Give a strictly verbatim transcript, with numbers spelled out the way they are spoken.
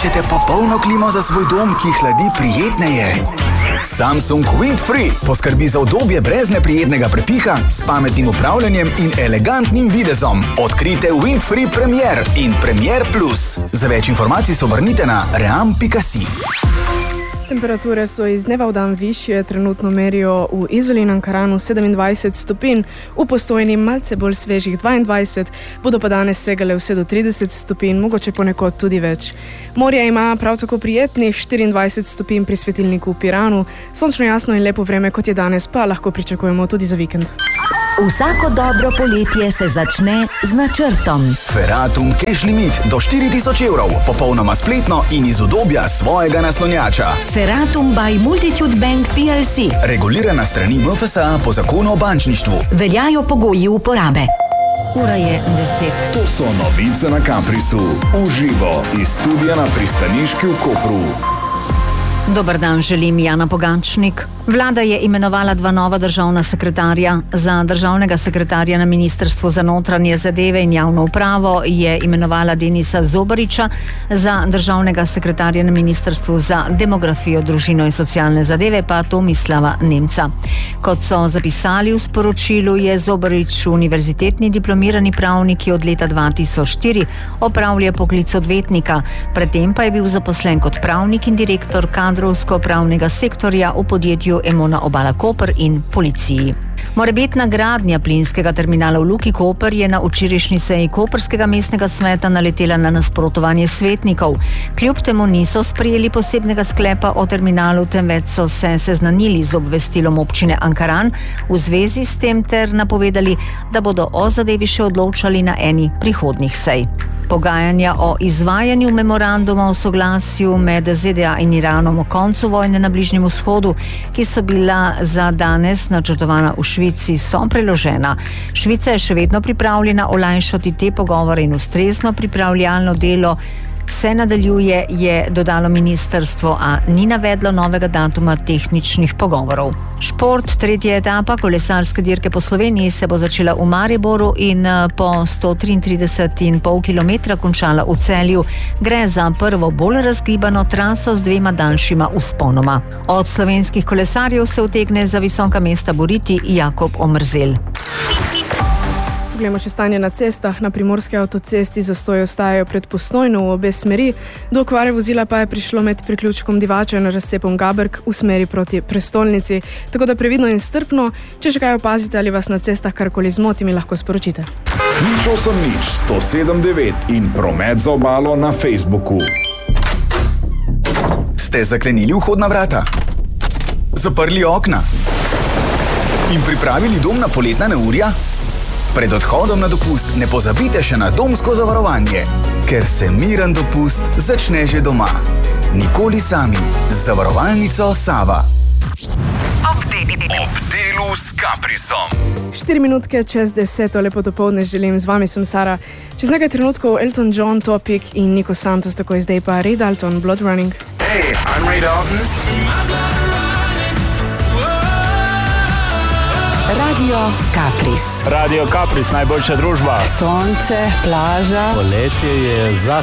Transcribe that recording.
Iščete popolno klimo za svoj dom, ki hladi prijetneje? Samsung Windfree poskrbi za udobje brez neprijetnega prepiha, s pametnim upravljanjem in elegantnim videzom. Odkrite Windfree Premier in Premier Plus. Za več informacij se obrnite na ream pika si. Temperature so iz dneva v dan višje, trenutno merijo v Izoli in Ankaranu sedemindvajset stopinj, v Postojni malce bolj svežih dvaindvajset, bodo pa danes segale vse do trideset stopinj, mogoče ponekod tudi več. Morje ima prav tako prijetnih štiriindvajset stopinj pri svetilniku v Piranu, sončno jasno in lepo vreme, kot je danes, pa lahko pričakujemo tudi za vikend. Vsako dobro poletje se začne z načrtom. Ferratum cash limit do štiri tisoč evrov, popolnoma spletno in iz udobja svojega naslonjača. Ferratum by Multitude Bank P L C. Regulirana strani M F S A po zakonu o bančništvu. Veljajo pogoji uporabe. Ura je deset. To so novice na Caprisu. Uživo iz studia na Pristaniški v Kopru. Dober dan, želim Jana Pogačnik. Vlada je imenovala dva nova državna sekretarja. Za državnega sekretarja na Ministrstvu za notranje zadeve in javno upravo je imenovala Denisa Zobariča, za državnega sekretarja na Ministrstvu za demografijo, družino in socialne zadeve pa Tomislava Nemca. Kot so zapisali v sporočilu, je Zobarič univerzitetni diplomirani pravnik, ki od leta dva tisoč štiri opravlja poklic odvetnika. Predtem pa je bil zaposlen kot pravnik in direktor kadrovsko-pravnega sektorja v podjetju Emona Obala Koper in policiji. Morebitna gradnja plinskega terminala v Luki Koper je na včerajšnji seji koprskega mestnega sveta naletela na nasprotovanje svetnikov. Kljub temu niso sprejeli posebnega sklepa o terminalu, temveč so se seznanili z obvestilom občine Ankaran v zvezi s tem ter napovedali, da bodo o zadevi še odločali na eni prihodnjih sej. Pogajanja o izvajanju memoranduma o soglasju med Z D A in Iranom o koncu vojne na Bližnjem vzhodu, ki so bila za danes načrtovana v Švici, so preložena. Švica je še vedno pripravljena olajšati te pogovore in ustrezno pripravljalno delo se nadaljuje, je dodalo ministrstvo, a ni navedlo novega datuma tehničnih pogovorov. Šport, tretja etapa kolesarske dirke po Sloveniji se bo začela v Mariboru in po sto triintrideset in pol kilometra končala v Celju. Gre za prvo bolj razgibano traso z dvema daljšima vzponoma. Od slovenskih kolesarjev se utegne za visoka mesta boriti Jakob Omrzel. Poglejmo še stanje na cestah. Na primorski avtocesti zastoji ostajajo pred Postojno v obe smeri, do okvare vozila pa je prišlo med priključkom Divača in razcepom Gaberg v smeri proti prestolnici. Tako da previdno in strpno, če še kaj opazite ali vas na cestah karkoli zmoti, mi lahko sporočite. Nič osem nič sto sedem devet in Promet za obalo na Facebooku. Ste zaklenili vhodna vrata? Zaprli okna? In pripravili dom na poletna neurja? Pred odhodom na dopust ne pozabite še na domsko zavarovanje, ker se miren dopust začne že doma. Nikoli sami z zavarovalnico Sava. Ob delu s Caprisom. Štiri minutke čez deseto, lepo dopoldne želim, z vami sem Sara. Čez nekaj trenutkov Elton John, Topic in Nico Santos, tako zdaj pa Ray Dalton, Blood Running. Hey, I'm Ray Dalton. Radio Capris. Radio Capris, najboljša družba. Sonce, plaža. Poletje je za